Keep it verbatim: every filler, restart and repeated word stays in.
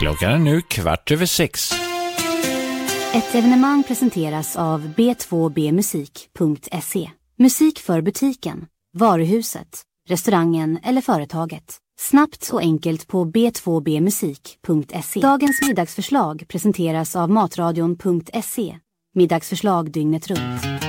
Klockan är nu kvart över sex. Ett evenemang presenteras av b två b musik punkt se. Musik för butiken, varuhuset, restaurangen eller företaget. Snabbt och enkelt på b två b musik punkt se. Dagens middagsförslag presenteras av matradion punkt se. Middagsförslag dygnet runt.